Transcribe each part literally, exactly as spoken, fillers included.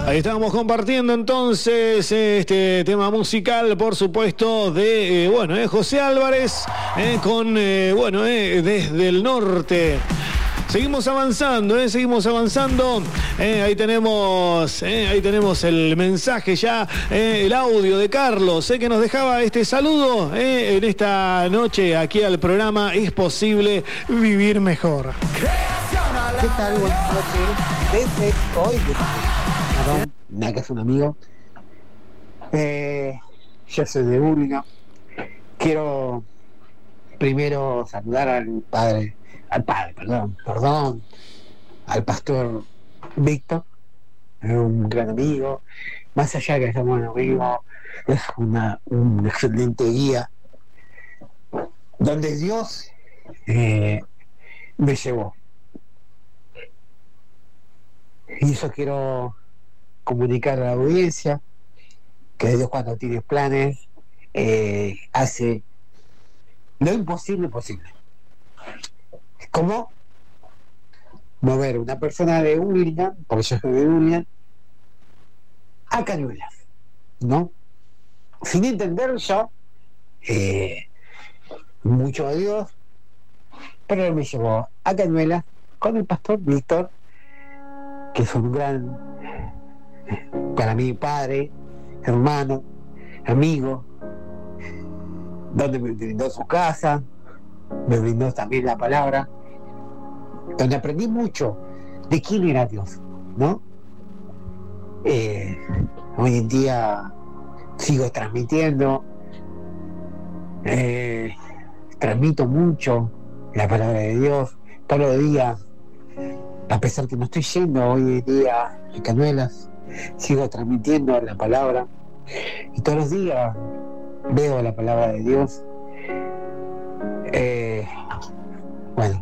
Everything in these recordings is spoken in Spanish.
Ahí estábamos compartiendo entonces este tema musical, por supuesto, de, eh, bueno, eh, José Álvarez, eh, con, eh, bueno, eh, desde el norte. Seguimos avanzando, eh, seguimos avanzando. Eh, ahí tenemos, eh, ahí tenemos el mensaje ya, eh, el audio de Carlos, eh, que nos dejaba este saludo eh, en esta noche aquí al programa Es Posible Vivir Mejor. ¿Qué tal? Buenas noches. Desde hoy, perdón, Naka es un amigo. Eh, yo soy de Burlingame. Quiero primero saludar al padre, al padre, perdón, perdón, al pastor Víctor, un gran amigo. Más allá de que somos amigos, es una, un excelente guía, donde Dios eh, me llevó. Y eso quiero comunicar a la audiencia, que Dios cuando tiene planes eh, hace lo imposible posible. ¿Cómo? Mover una persona de Burlingame, porque yo soy de Burlingame, a Cañuelas, ¿no? Sin entender yo eh, mucho de Dios, pero él me llevó a Cañuelas con el pastor Víctor, que es un gran, para mí, padre, hermano, amigo, donde me brindó su casa, me brindó también la palabra, donde aprendí mucho de quién era Dios, ¿no? Eh, hoy en día sigo transmitiendo, eh, transmito mucho la palabra de Dios todos los días. A pesar que no estoy yendo hoy en día a Cañuelas, sigo transmitiendo la palabra y todos los días veo la palabra de Dios. Eh, bueno,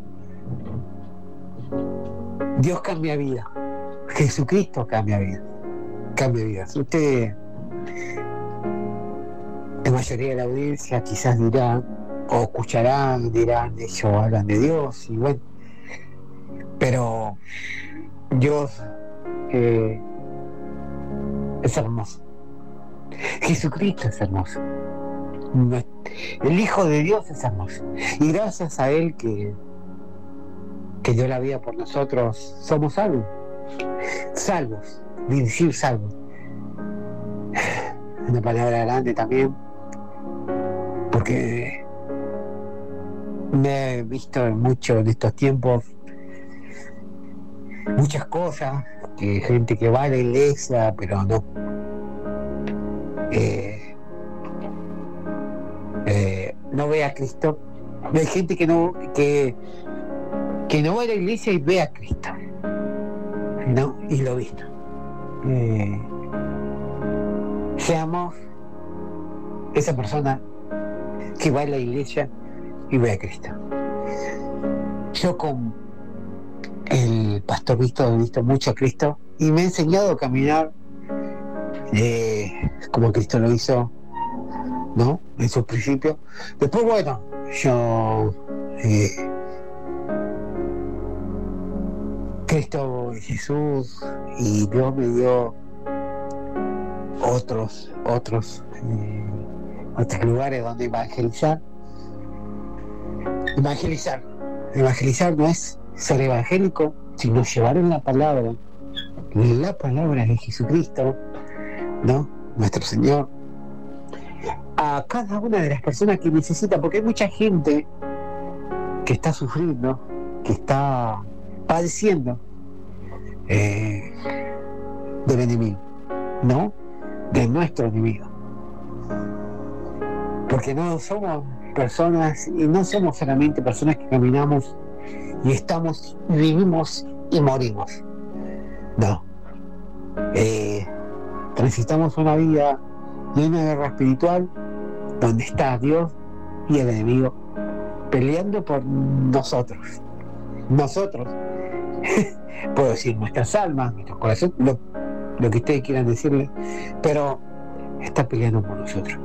Dios cambia vida, Jesucristo cambia vida, cambia vidas. Usted, la mayoría de la audiencia quizás dirán o escucharán, dirán, ellos hablan de Dios y bueno, pero Dios eh, es hermoso. Jesucristo es hermoso. El Hijo de Dios es hermoso. Y gracias a Él que, que dio la vida por nosotros, somos salvos. Salvos, decir salvos. Una palabra grande también, porque me he visto mucho en estos tiempos muchas cosas, que gente que va a la iglesia pero no eh, eh, no ve a Cristo. Hay gente que no que, que no va a la iglesia y ve a Cristo, ¿no? Y lo visto. Eh, seamos esa persona que va a la iglesia y ve a Cristo. Yo con el pastor Víctor he visto mucho a Cristo y me ha enseñado a caminar eh, como Cristo lo hizo, ¿no? En sus principios. Después, bueno, yo eh, Cristo, Jesús y Dios me dio otros otros eh, otros lugares donde evangelizar. Evangelizar evangelizar no es ser evangélico, sino llevar en la palabra, la palabra de Jesucristo, ¿no? Nuestro Señor, a cada una de las personas que necesita, porque hay mucha gente que está sufriendo, que está padeciendo eh, del enemigo, ¿no? De nuestro enemigo. Porque no somos personas, y no somos solamente personas que caminamos y estamos, vivimos y morimos. No. Eh, transitamos una vida de una guerra espiritual donde está Dios y el enemigo peleando por nosotros. Nosotros, puedo decir nuestras almas, nuestros corazones, lo, lo que ustedes quieran decirle, pero está peleando por nosotros.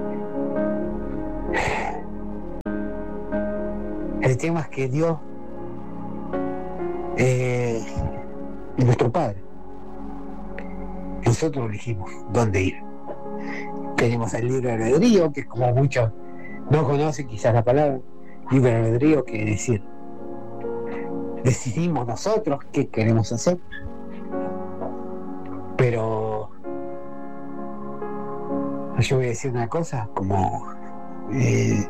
El tema es que Dios eh, es nuestro Padre. nosotros elegimos dónde ir. Tenemos el libre albedrío, que como muchos no conocen quizás la palabra libre albedrío, que decir, decidimos nosotros qué queremos hacer. Pero yo voy a decir una cosa, como eh,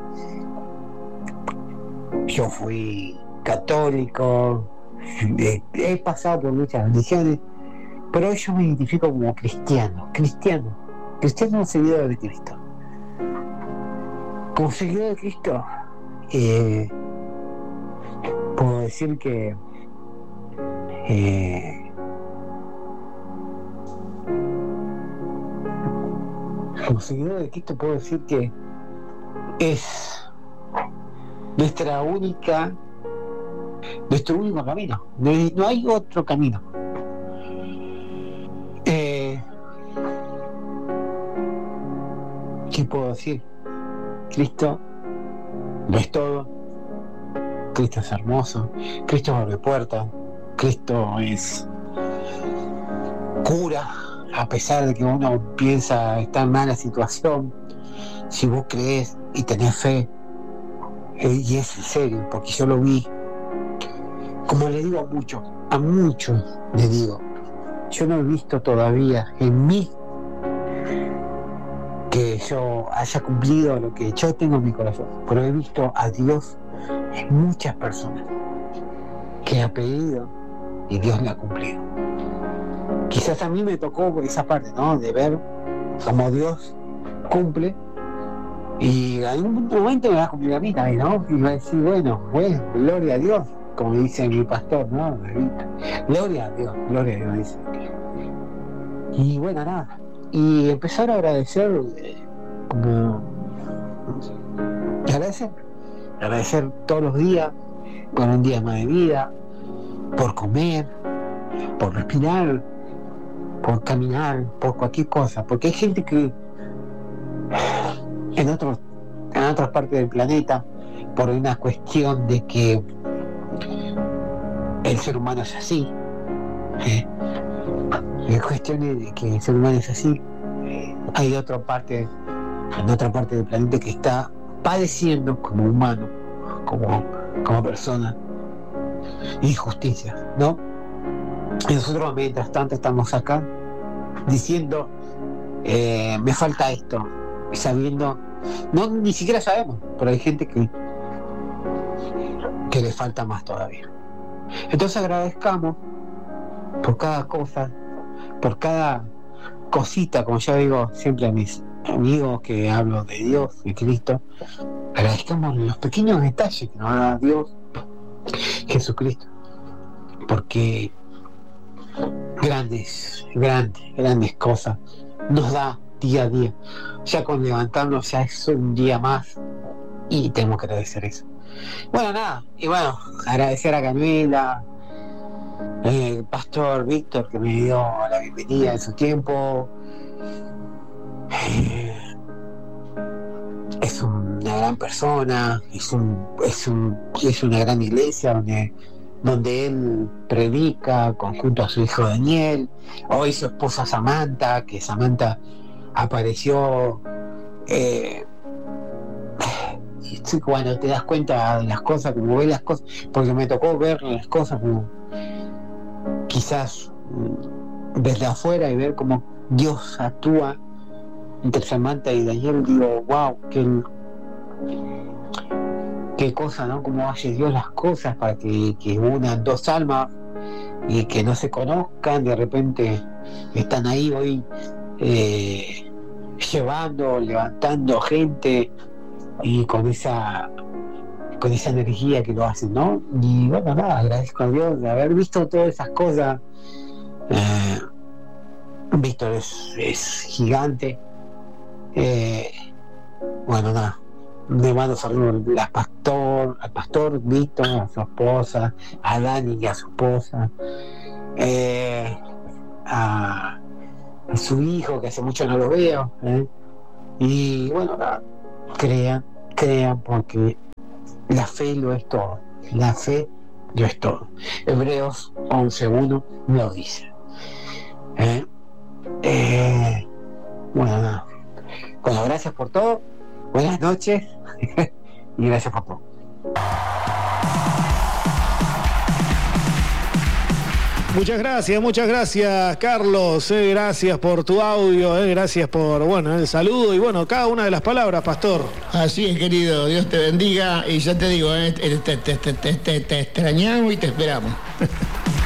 yo fui católico, eh, he pasado por muchas religiones, pero yo me identifico como cristiano, cristiano, cristiano seguidor de Cristo. Como seguidor de Cristo, eh, puedo decir que eh, como seguidor de Cristo puedo decir que es nuestra única nuestro único camino, no hay, no hay otro camino. eh, ¿qué puedo decir? Cristo lo es todo. Cristo es hermoso, Cristo abre puertas, Cristo es cura, a pesar de que uno piensa estar en mala situación. Si vos crees y tenés fe, eh, y es en serio, porque yo lo vi, como le digo a muchos, a muchos les digo, yo no he visto todavía en mí que yo haya cumplido lo que yo tengo en mi corazón, pero he visto a Dios en muchas personas que ha pedido y Dios le ha cumplido. Quizás a mí me tocó por esa parte, ¿no? De ver cómo Dios cumple, y en un momento me va a cumplir a mí también, ¿no? Y va a decir, bueno, bueno, gloria a Dios, como dice mi pastor, ¿no? Gloria a Dios, gloria a Dios, dice. Y bueno, nada. Y empezar a agradecer, eh, como agradecer, agradecer todos los días por un día más de vida, por comer, por respirar, por caminar, por cualquier cosa, porque hay gente que en otros en otras partes del planeta, por una cuestión de que el ser humano es así, ¿eh? Es cuestión de que el ser humano es así, eh, hay otra parte, en otra parte del planeta que está padeciendo como humano, como, como persona, injusticias, ¿no? Y nosotros mientras tanto estamos acá diciendo, eh, me falta esto, sabiendo, no, ni siquiera sabemos, pero hay gente que que le falta más todavía. Entonces agradezcamos por cada cosa, por cada cosita, como yo digo siempre a mis amigos que hablo de Dios, de Cristo, agradezcamos los pequeños detalles que nos da Dios, Jesucristo, porque grandes, grandes, grandes cosas nos da día a día. Ya con levantarnos ya es un día más y tenemos que agradecer eso. Bueno, nada, y bueno, agradecer a Canuela, el pastor Víctor, que me dio la bienvenida en su tiempo. Eh, es una gran persona, es un, es un, es una gran iglesia donde donde él predica junto a su hijo Daniel, hoy su esposa Samantha, que Samantha apareció, eh, y cuando te das cuenta de las cosas, como ves las cosas, porque me tocó ver las cosas como quizás desde afuera y ver cómo Dios actúa entre Samantha y Daniel, digo, wow, qué qué cosa, ¿no? Cómo hace Dios las cosas para que, que unan dos almas y que no se conozcan, de repente están ahí hoy eh, llevando, levantando gente y con esa con esa energía que lo hacen, ¿no? Y bueno, nada, agradezco a Dios de haber visto todas esas cosas. eh, Víctor es, es gigante. eh, bueno, nada, le mando saludos al pastor, al pastor Víctor, a su esposa, a Dani y a su esposa, eh, a, a su hijo, que hace mucho no lo veo, ¿eh? Y bueno, nada, crean, crean, porque la fe lo es todo, la fe lo es todo. Hebreos once uno lo dice. ¿eh? Eh, Bueno, nada. Bueno, gracias por todo. Buenas noches. Y gracias por todo. Muchas gracias, muchas gracias, Carlos. Eh, gracias por tu audio, eh, gracias por bueno el saludo y bueno, cada una de las palabras, Pastor. Así es, querido. Dios te bendiga y ya te digo, eh, te, te, te, te, te, te extrañamos y te esperamos.